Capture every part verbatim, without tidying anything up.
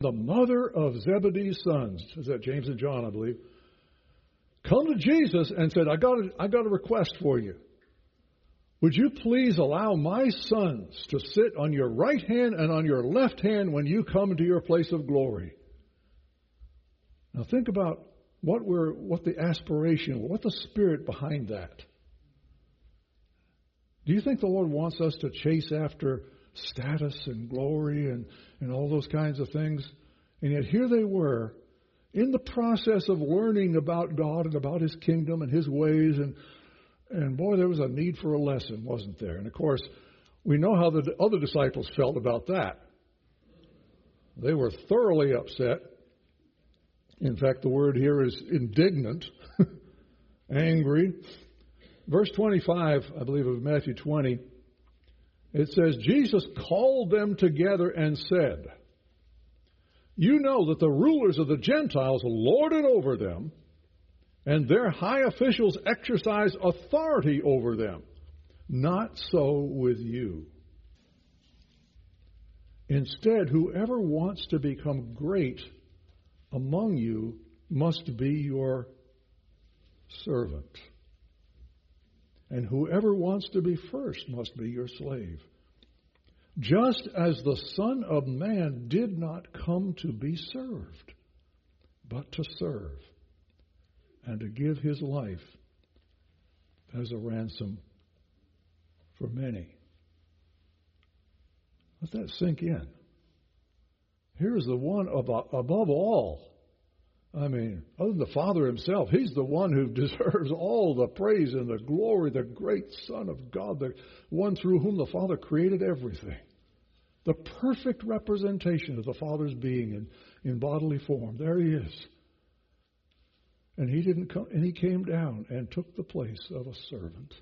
the mother of Zebedee's sons, is that James and John, I believe, come to Jesus and said, I got a, I got a request for you. Would you please allow my sons to sit on your right hand and on your left hand when you come to your place of glory? Now think about what we're, what the aspiration, what the spirit behind that. Do you think the Lord wants us to chase after status and glory and, and all those kinds of things? And yet here they were in the process of learning about God and about His kingdom and His ways. And, and boy, there was a need for a lesson, wasn't there? And of course, we know how the other disciples felt about that. They were thoroughly upset. In fact, the word here is indignant, angry. Verse twenty-five, I believe, of Matthew twenty, it says, Jesus called them together and said, you know that the rulers of the Gentiles lord it over them, and their high officials exercise authority over them. Not so with you. Instead, whoever wants to become great among you must be your servant. And whoever wants to be first must be your slave. Just as the Son of Man did not come to be served, but to serve, and to give his life as a ransom for many. Let that sink in. Here is the one above, above all. I mean, other than the Father himself, he's the one who deserves all the praise and the glory, the great Son of God, the one through whom the Father created everything. The perfect representation of the Father's being in, in bodily form. There he is. And he didn't come, and he came down and took the place of a servant.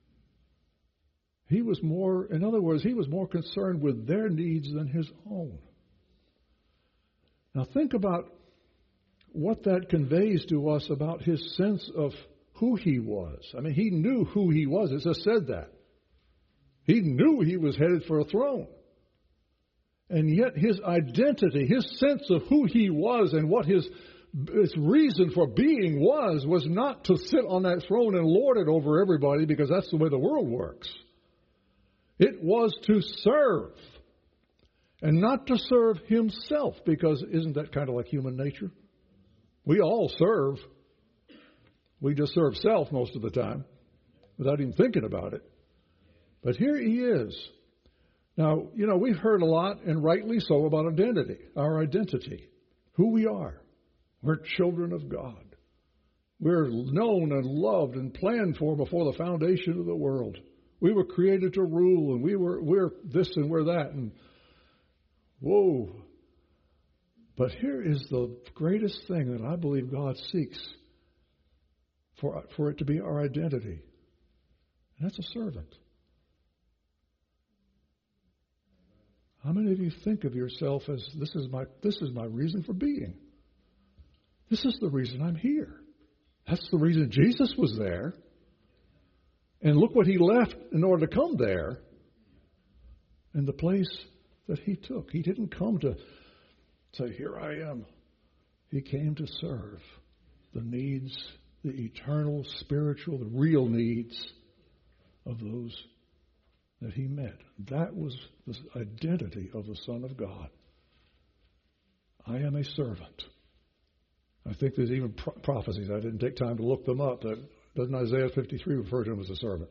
He was more, in other words, he was more concerned with their needs than his own. Now think about what that conveys to us about his sense of who he was. I mean, he knew who he was. It just said that. He knew he was headed for a throne. And yet his identity, his sense of who he was and what his, his reason for being was, was not to sit on that throne and lord it over everybody, because that's the way the world works. It was to serve. And not to serve himself, because isn't that kind of like human nature? We all serve. We just serve self most of the time without even thinking about it. But here he is. Now, you know, we've heard a lot, and rightly so, about identity, our identity, who we are. We're children of God. We're known and loved and planned for before the foundation of the world. We were created to rule, and we were, we're this and we're that. And whoa. But here is the greatest thing that I believe God seeks for, for it to be our identity. And that's a servant. How many of you think of yourself as this is my this is my reason for being? This is the reason I'm here. That's the reason Jesus was there. And look what he left in order to come there. And the place that he took. He didn't come to say, here I am. He came to serve the needs, the eternal, spiritual, the real needs of those that he met. That was the identity of the Son of God. I am a servant. I think there's even pro- prophecies. I didn't take time to look them up. But doesn't Isaiah fifty-three refer to him as a servant?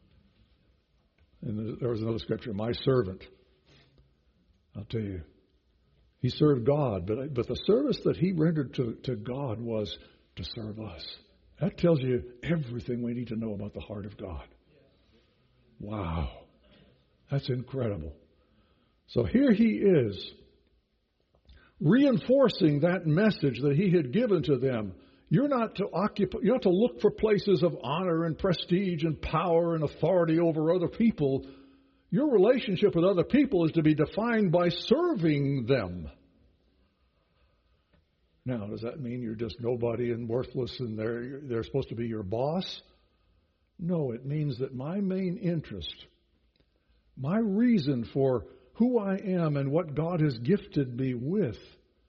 And there was another scripture, my servant. I'll tell you, he served God, but but the service that he rendered to, to God was to serve us. That tells you everything we need to know about the heart of God. Wow. That's incredible. So here he is, reinforcing that message that he had given to them. You're not to occupy, you're not to look for places of honor and prestige and power and authority over other people. Your relationship with other people is to be defined by serving them. Now, does that mean you're just nobody and worthless and they're, they're supposed to be your boss? No, it means that my main interest, my reason for who I am and what God has gifted me with